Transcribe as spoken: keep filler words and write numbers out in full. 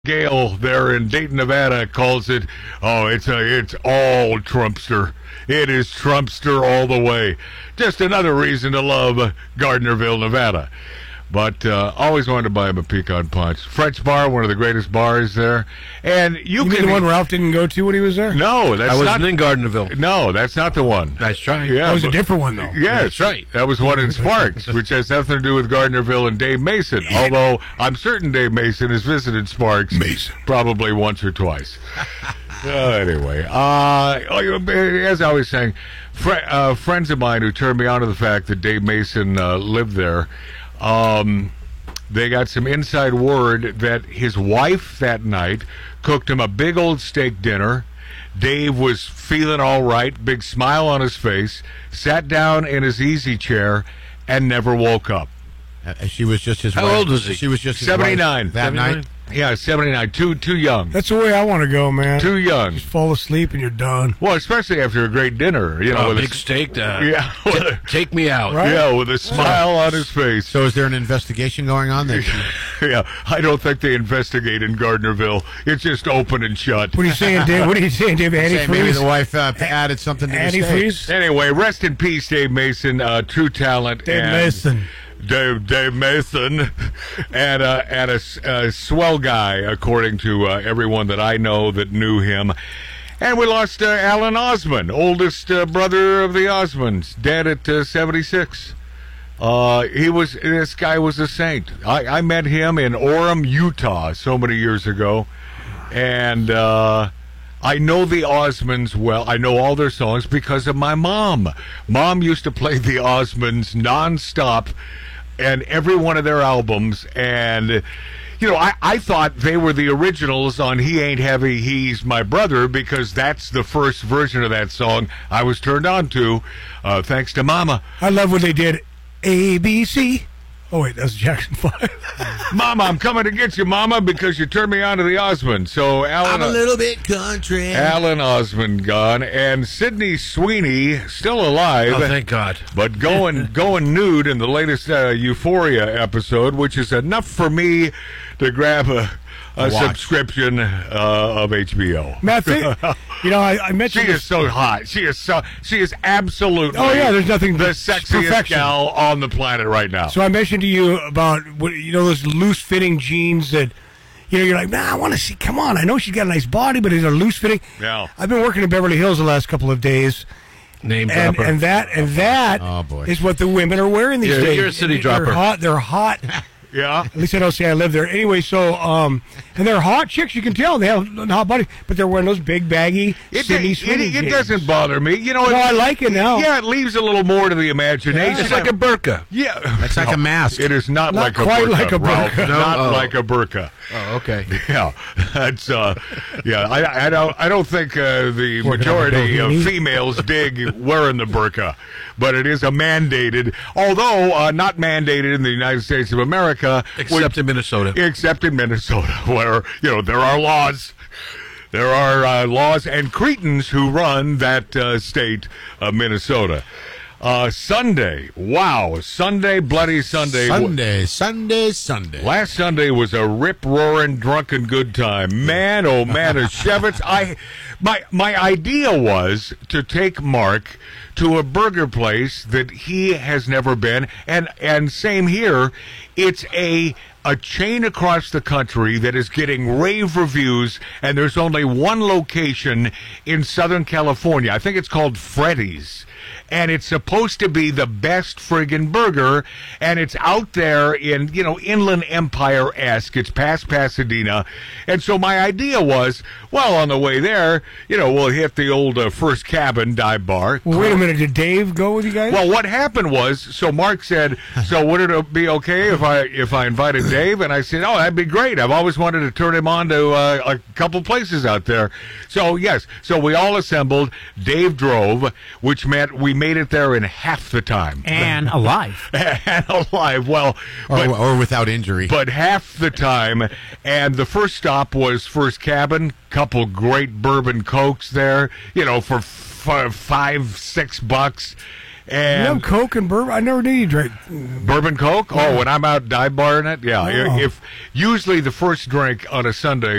Gale there in Dayton, Nevada calls it, oh, it's a, it's all Trumpster. It is Trumpster all the way. Just another reason to love Gardnerville, Nevada. But uh, always wanted to buy him a pecan punch. French bar, one of the greatest bars there. And you, You mean can... the one Ralph didn't go to when he was there? No, that's I wasn't not... in Gardnerville. No, that's not the one. Nice try. Yeah, That was but- a different one, though. Yes, That's right. That was one in Sparks, which has nothing to do with Gardnerville and Dave Mason. Although I'm certain Dave Mason has visited Sparks Mason. probably once or twice. uh, anyway, uh, as I was saying, fr- uh, friends of mine who turned me on to the fact that Dave Mason uh, lived there, um, they got some inside word that his wife that night cooked him a big old steak dinner. Dave was feeling all right, big smile on his face, sat down in his easy chair, and never woke up. Uh, she was just his How wife. old was he? She was just his seventy-nine. wife that seventy-nine? night. Yeah, seventy-nine. Too too young. That's the way I want to go, man. Too young. Just fall asleep and you're done. Well, especially after a great dinner, you know. Oh, with big a, steak. Uh, yeah, with a- Take me out. Right? yeah, with a smile on his face. So is there an investigation going on there? Yeah, I don't think they investigate in Gardnerville. It's just open and shut. What are you saying, Dave? What are you saying, Dave? Say maybe Antifreeze? the wife uh, added something to the steak. Antifreeze? Anyway, rest in peace, Dave Mason. Uh, true talent. Dave and Mason. Dave, Dave Mason, and uh, and a, a swell guy, according to uh, everyone that I know that knew him. And we lost uh, Alan Osmond, oldest uh, brother of the Osmonds, dead at uh, seventy-six. Uh, he was this guy was a saint. I, I met him in Orem, Utah, so many years ago, and uh, I know the Osmonds well. I know all their songs because of my mom. Mom used to play the Osmonds nonstop, and every one of their albums. And you know, I, I thought they were the originals on He Ain't Heavy, He's My Brother, because that's the first version of that song I was turned on to, uh, thanks to Mama. I love when they did A B C. Oh, wait, that's Jackson five. Mama, I'm coming to get you, Mama, because you turned me on to the Osmond. So Alan, I'm a little bit country. Alan Osmond gone, and Sydney Sweeney still alive. Oh, thank God. But going going nude in the latest uh, Euphoria episode, which is enough for me to grab a, a Watch. subscription uh, of H B O. Matt, they- you know, I, I She mentioned is this. so hot. She is so. She is absolutely. Oh, yeah, there's nothing the but sexiest perfection. gal on the planet right now. So I mentioned to you about, what you know, those loose-fitting jeans that, you know, you're like, man, I want to see, come on. I know she's got a nice body, but they're loose-fitting. Yeah. I've been working in Beverly Hills the last couple of days. Name And, dropper. and that and that Oh, boy. is what the women are wearing these You're- days. you're a city They're dropper. hot. They're hot. yeah. At least I don't say I live there. Anyway, so um, and they're hot chicks. You can tell they have hot bodies, but they're wearing those big baggy It, Sydney it, Sweeney it, it jeans. doesn't bother me. You know, No, it, I like it now. Yeah, it leaves a little more to the imagination. It's like a burqa. Yeah. That's like a mask. It is not, Not like a quite burqa, like a Ralph. burqa. Not No? Oh. like a burqa. Oh, okay. Yeah, that's uh, yeah. I, I don't I don't think uh, the Working majority on of a bikini. females dig wearing the burqa, but it is a mandated, although uh, not mandated in the United States of America, Except in Minnesota. except in Minnesota, where you know there are laws. There are uh, laws and cretins who run that uh, state of Minnesota. Uh, Sunday, wow, Sunday, bloody Sunday. Sunday, Sunday, Sunday. Last Sunday was a rip-roaring, drunken good time. Man, oh man, a Shevitz. I, my my idea was to take Mark to a burger place that he has never been, and and same here. It's a a chain across the country that is getting rave reviews, and there's only one location in Southern California. I think it's called Freddy's. And it's supposed to be the best friggin' burger, and it's out there in, you know, Inland Empire-esque. It's past Pasadena. And so my idea was, well, on the way there, you know, we'll hit the old uh, First Cabin dive bar. Well, wait a minute. Did Dave go with you guys? Well, what happened was, so Mark said, so would it be okay if I if I invited Dave? And I said, oh, that'd be great. I've always wanted to turn him on to uh, a couple places out there. So, yes, so we all assembled. Dave drove, which meant we made it there in half the time. And alive. And alive. Well, Or, but, or without injury. but half the time. And the first stop was First Cabin. Couple great bourbon cokes there, you know, for f- five, six bucks. You have And Coke and bourbon. I never knew you drank. bourbon Coke? Oh, when I'm out dive barring it, yeah. Oh. If usually the first drink on a Sunday